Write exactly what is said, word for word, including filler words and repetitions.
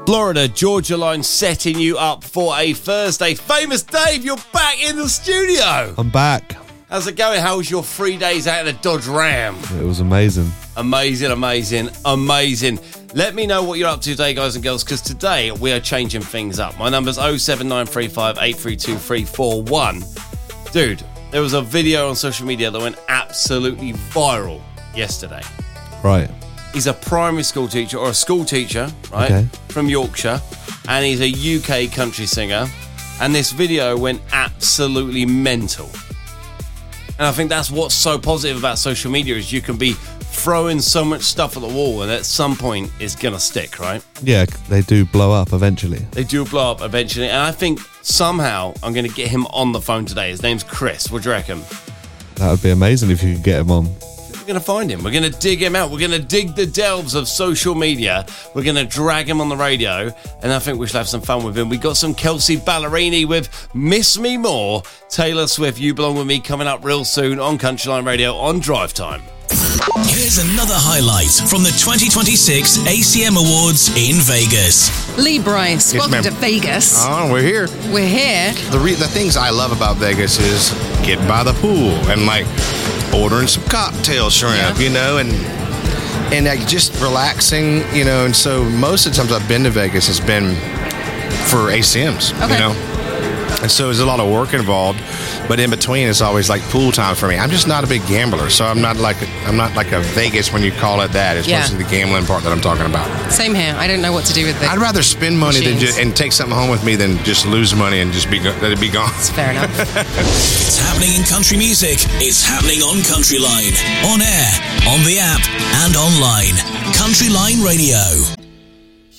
Florida Georgia Line setting you up for a Thursday. Famous Dave, you're back in the studio. I'm back. How's it going? How was your three days out in the Dodge Ram? It was amazing. Amazing, amazing, amazing. Let me know what you're up to today, guys and girls, because today we are changing things up. My number's oh seven nine three five eight three two three four one. Dude, there was a video on social media that went absolutely viral yesterday. Right. He's a primary school teacher, or a school teacher, right, okay. from Yorkshire, and he's a U K country singer, and this video went absolutely mental. And I think that's what's so positive about social media, is you can be throwing so much stuff at the wall, and at some point it's going to stick, right? Yeah, they do blow up eventually. They do blow up eventually, and I think somehow I'm going to get him on the phone today. His name's Chris. What do you reckon? That would be amazing if you could get him on. We're going to find him. We're going to dig him out. We're going to dig the delves of social media. We're going to drag him on the radio, and I think we should have some fun with him. We got some Kelsea Ballerini with Miss Me More. Taylor Swift, You Belong With Me, coming up real soon on Countryline Radio on Drive Time. Here's another highlight from the twenty twenty-six A C M Awards in Vegas. Lee Bryce, Yes, welcome ma'am. to Vegas. Oh, we're here. We're here. The re- the things I love about Vegas is getting by the pool and like ordering some cocktail shrimp, Yeah. you know, and and like just relaxing, you know. And so most of the times I've been to Vegas has been for A C Ms, Okay. you know. And so there's a lot of work involved, but in between it's always like pool time for me. I'm just not a big gambler, so I'm not like a, I'm not like a Vegas when you call it that. It's Yeah. mostly the gambling part that I'm talking about. Same here. I don't know what to do with the I'd rather spend money than machines. just, and take something home with me than just lose money and just be go- let it be gone. It's fair enough. It's happening in country music. It's happening on Countryline. On air, on the app, and online. Countryline Radio.